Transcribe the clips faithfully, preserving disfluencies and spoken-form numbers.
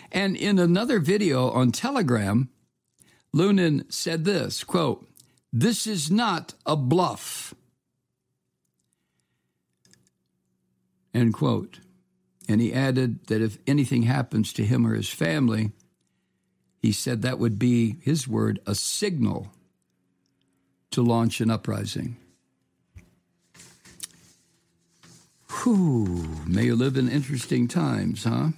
And in another video on Telegram, Lunin said this, quote, "This is not a bluff," end quote. And he added that if anything happens to him or his family, he said that would be, his word, a signal to launch an uprising. Whew, may you live in interesting times, huh?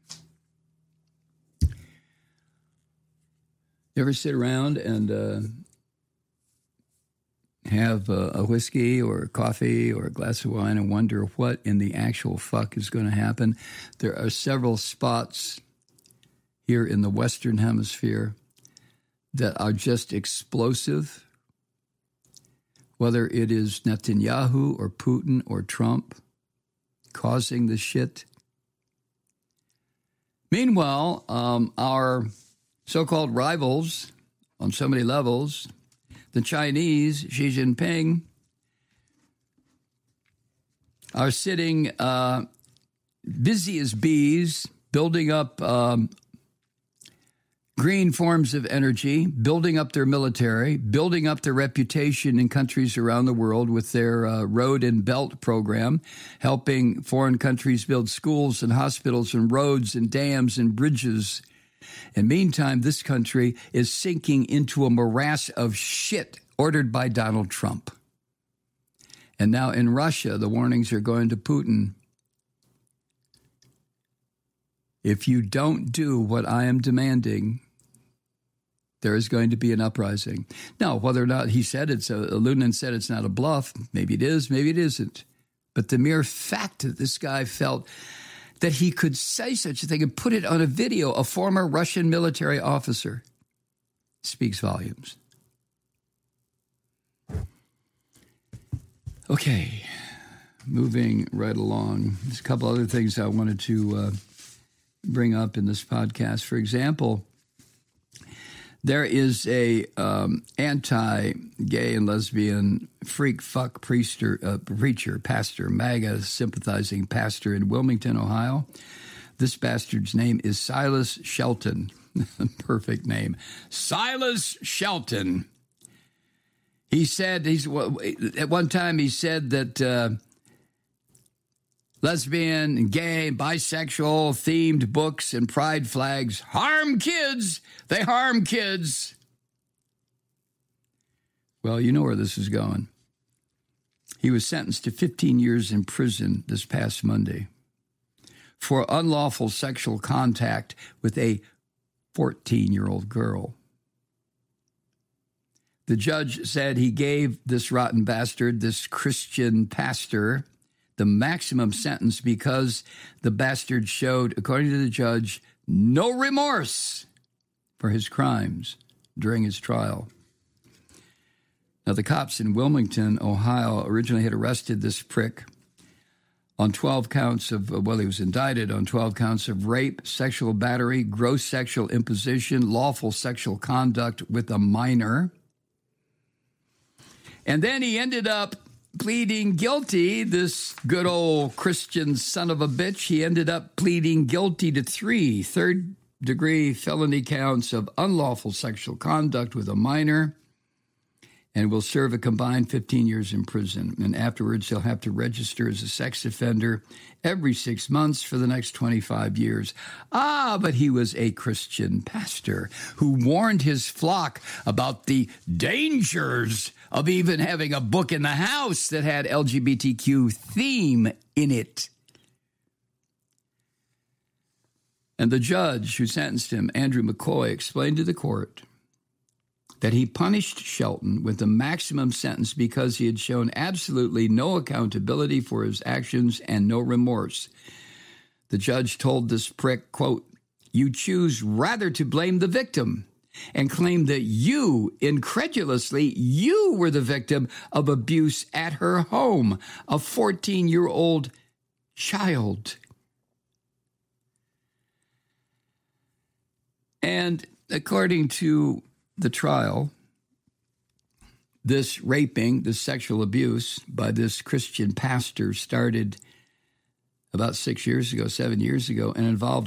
You ever sit around and uh, have a, a whiskey or a coffee or a glass of wine and wonder what in the actual fuck is going to happen? There are several spots here in the Western Hemisphere that are just explosive, whether it is Netanyahu or Putin or Trump causing the shit. Meanwhile, um, our so-called rivals on so many levels, the Chinese, Xi Jinping, are sitting uh, busy as bees, building up um, green forms of energy, building up their military, building up their reputation in countries around the world with their uh, road and belt program, helping foreign countries build schools and hospitals and roads and dams and bridges. And meantime, this country is sinking into a morass of shit ordered by Donald Trump. And now in Russia, the warnings are going to Putin. If you don't do what I am demanding, there is going to be an uprising. Now, whether or not he said it's a, Lunin said it's not a bluff, maybe it is, maybe it isn't. But the mere fact that this guy felt that he could say such a thing and put it on a video, a former Russian military officer, speaks volumes. Okay, moving right along. There's a couple other things I wanted to uh, bring up in this podcast. For example, there is a um, anti-gay and lesbian freak fuck priester, uh, preacher, pastor, MAGA sympathizing pastor in Wilmington, Ohio. This bastard's name is Silas Shelton. Perfect name. Silas Shelton. He said, he's at one time he said that uh, lesbian, gay, bisexual themed books and pride flags harm kids. They harm kids. Well, you know where this is going. He was sentenced to fifteen years in prison this past Monday for unlawful sexual contact with a fourteen-year-old girl. The judge said he gave this rotten bastard, this Christian pastor, the maximum sentence because the bastard showed, according to the judge, no remorse for his crimes during his trial. Now, the cops in Wilmington, Ohio, originally had arrested this prick on twelve counts of, well, he was indicted on twelve counts of rape, sexual battery, gross sexual imposition, lawful sexual conduct with a minor. And then he ended up pleading guilty, this good old Christian son of a bitch. He ended up pleading guilty to three third-degree felony counts of unlawful sexual conduct with a minor and will serve a combined fifteen years in prison. And afterwards, he'll have to register as a sex offender every six months for the next twenty-five years. Ah, but he was a Christian pastor who warned his flock about the dangers of even having a book in the house that had L G B T Q theme in it. And the judge who sentenced him, Andrew McCoy, explained to the court that he punished Shelton with a maximum sentence because he had shown absolutely no accountability for his actions and no remorse. The judge told this prick, quote, "You choose rather to blame the victim and claim that you, incredulously, you were the victim of abuse at her home, a fourteen-year-old child." And according to the trial, this raping, this sexual abuse by this Christian pastor started about six years ago, seven years ago, and involved